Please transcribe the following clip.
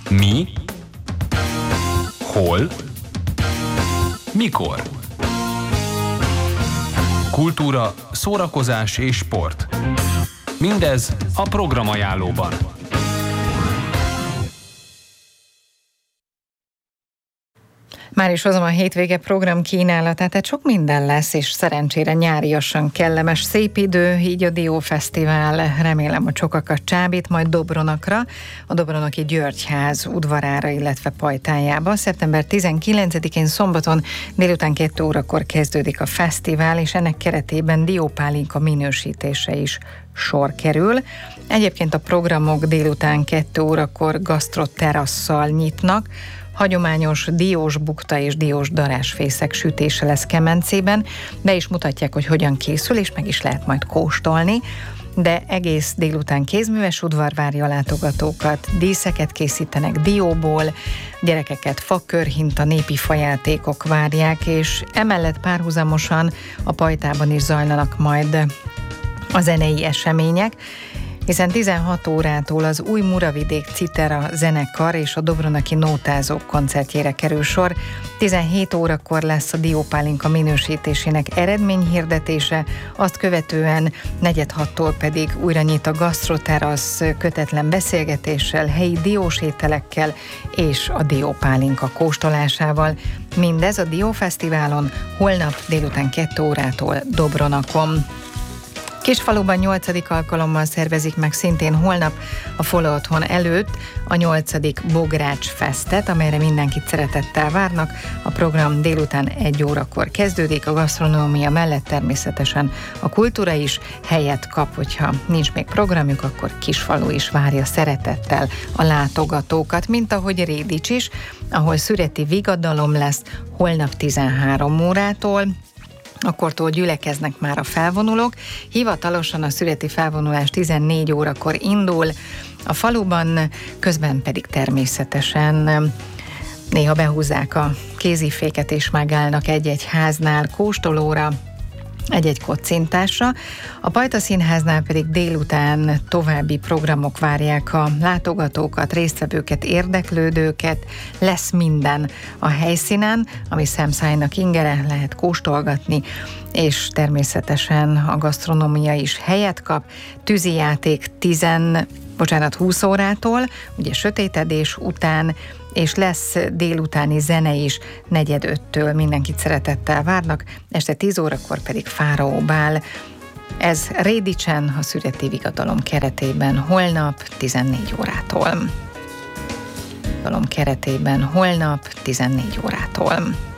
Mi? Hol? Mikor? Kultúra, szórakozás és sport. Mindez a programajánlóban. Már is hozom a hétvége program kínálatát, tehát sok minden lesz, és szerencsére nyáriasan kellemes, szép idő, így a Diófesztivál, remélem, hogy sokakat csábít, majd Dobronakra, a Dobronaki Györgyház udvarára, illetve pajtájába. Szeptember 19-én szombaton délután 2 órakor kezdődik a fesztivál, és ennek keretében diópálinka minősítése is sor kerül. Egyébként a programok délután 2 órakor gasztroterasszal nyitnak, hagyományos diós bukta és diós darásfészek sütése lesz Kemencében, be is mutatják, hogy hogyan készül, és meg is lehet majd kóstolni, de egész délután kézműves udvar várja a látogatókat, díszeket készítenek dióból, gyerekeket fakörhinta, népi fajátékok várják, és emellett párhuzamosan a pajtában is zajlanak majd a zenei események, hiszen 16 órától az Új Muravidék Citera zenekar és a Dobronaki Nótázók koncertjére kerül sor. 17 órakor lesz a diópálinka minősítésének eredményhirdetése, azt követően 4:30-tól pedig újra nyit a gasztroterasz kötetlen beszélgetéssel, helyi diós ételekkel és a diópálinka kóstolásával. Mindez a Diófesztiválon holnap délután 2 órától Dobronakon. Kisfaluban 8. alkalommal szervezik meg szintén holnap a Fola Otthon előtt a 8. Bogrács Festet, amelyre mindenkit szeretettel várnak. A program délután 1 órakor kezdődik, a gasztronómia mellett természetesen a kultúra is helyet kap, hogyha nincs még programjuk, akkor Kisfalu is várja szeretettel a látogatókat, mint ahogy Rédics is, ahol szüreti vigadalom lesz holnap 13 órától, akkortól gyülekeznek már a felvonulók. Hivatalosan a szüreti felvonulás 14 órakor indul, a faluban közben pedig természetesen néha behúzzák a kéziféket és megállnak egy-egy háznál kóstolóra, egy-egy kocintásra. A Pajta Színháznál pedig délután további programok várják a látogatókat, résztvevőket, érdeklődőket. Lesz minden a helyszínen, ami szemszájnak ingere, lehet kóstolgatni, és természetesen a gasztronómia is helyet kap. Tűzijáték 20 órától, ugye sötétedés után, és lesz délutáni zene is 4:45-től, mindenkit szeretettel várnak, este 10 órakor pedig fáraóbál. Ez Rédicsen, a szüreti vigadalom keretében holnap 14 órától. Vigadalom keretében holnap 14 órától.